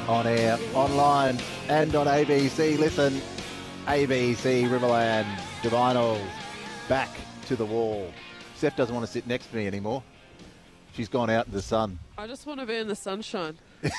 On air, online, and on ABC. Listen, ABC, Riverland, Divinals, back to the wall. Steph doesn't want to sit next to me anymore. She's gone out in the sun. I just want to be in the sunshine.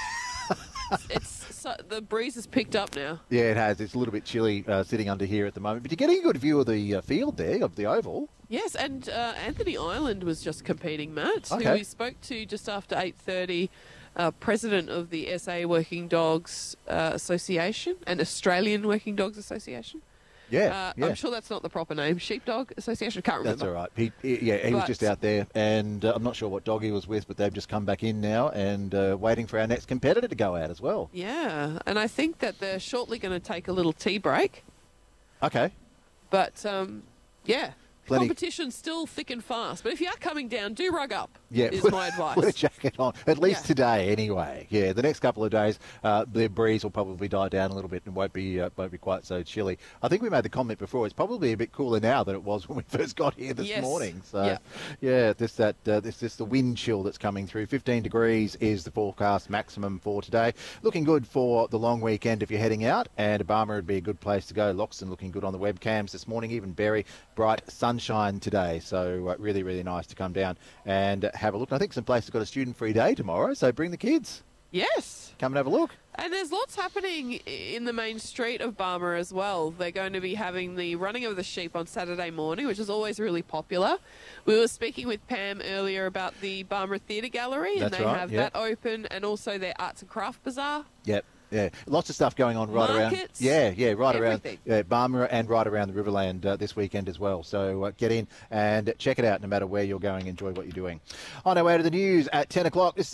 The breeze has picked up now. Yeah, it has. It's a little bit chilly sitting under here at the moment. But you're getting a good view of the field there, of the oval. Yes, and Anthony Ireland was just competing, Matt, Okay. who we spoke to just after 8:30, president of the SA Working Dogs Association and Australian Working Dogs Association. Yeah, yeah. I'm sure that's not the proper name. Sheepdog Association? I can't remember. That's all right. He was just out there, and I'm not sure what dog he was with, but they've just come back in now and waiting for our next competitor to go out as well. Yeah, and I think that they're shortly going to take a little tea break. Okay. But, yeah, Plenty. competition's still thick and fast. But if you are coming down, do rug up, Yeah, is my advice. Put a jacket on, at least Yeah. today anyway. Yeah, the next couple of days, the breeze will probably die down a little bit and won't be quite so chilly. I think we made the comment before, it's probably a bit cooler now than it was when we first got here this Yes. morning. So, Yeah. yeah, this the wind chill that's coming through. 15 degrees is the forecast maximum for today. Looking good for the long weekend if you're heading out, and Obama would be a good place to go. Loxton looking good on the webcams this morning, even Berry, bright sunshine today. So really, really nice to come down and have a look. And I think some places have got a student-free day tomorrow, so bring the kids. Yes. Come and have a look. And there's lots happening in the main street of Barmer as well. They're going to be having the running of the sheep on Saturday morning, which is always really popular. We were speaking with Pam earlier about the Barmer Theatre Gallery, and That's they right, have yeah. that open, and also their Arts and Craft Bazaar. Yep. Yeah, lots of stuff going on right Markets, around. Yeah, right everything. around Barmera and right around the Riverland this weekend as well. So get in and check it out, no matter where you're going. Enjoy what you're doing. On our way to the news at 10 o'clock. This is